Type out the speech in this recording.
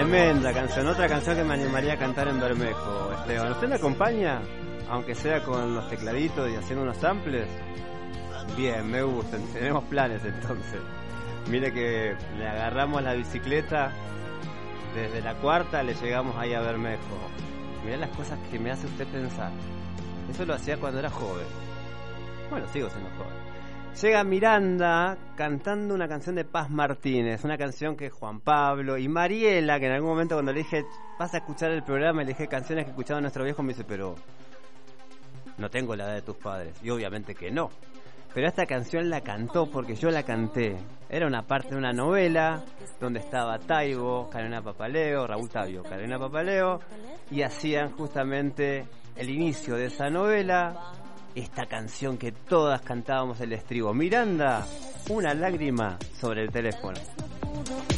Tremenda canción, otra canción que me animaría a cantar en Bermejo, Esteban. ¿Usted me acompaña? Aunque sea con los tecladitos y haciendo unos samples. Bien, me gustan, tenemos planes entonces. Mire que le agarramos la bicicleta desde la Cuarta, le llegamos ahí a Bermejo. Mirá las cosas que me hace usted pensar. Eso lo hacía cuando era joven. Bueno, sigo siendo joven. Llega Miranda cantando una canción de Paz Martínez, una canción que Juan Pablo y Mariela, que en algún momento cuando le dije, vas a escuchar el programa, y le dije canciones que escuchaba nuestro viejo, me dice, pero no tengo la edad de tus padres. Y obviamente que no. Pero esta canción la cantó porque yo la canté. Era una parte de una novela donde estaba Taibo, Carolina Papaleo, Raúl Tavio, Carolina Papaleo, y hacían justamente el inicio de esa novela, esta canción que todas cantábamos el estribo. Miranda, una lágrima sobre el teléfono.